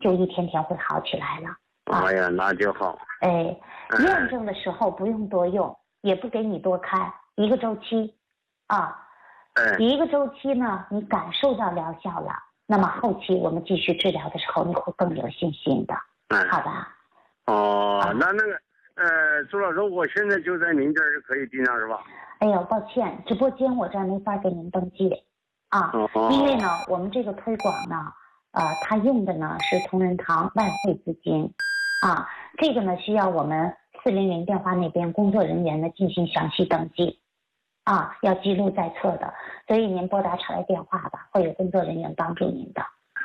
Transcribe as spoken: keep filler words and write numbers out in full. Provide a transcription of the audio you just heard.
就一天天会好起来了。 哎呀，那就好。 哎，验证的时候不用多用，也不给你多开，一个周期，啊， 哎， 一个周期呢，你感受到疗效了，那么后期我们继续治疗的时候，你会更有信心的， 哎， 好吧？ 哦， 啊那那个，呃，朱老师，我现在就在您这儿可以订上是吧？ 哎呦，抱歉，直播间我这儿没法给您登记，啊， 哦， 因为呢，我们这个推广呢，呃，它用的呢是同仁堂外汇资金，啊，这个呢需要我们四零零电话那边工作人员呢进行详细登记，啊，要记录在册的，所以您拨打场外电话吧，会有工作人员帮助您的。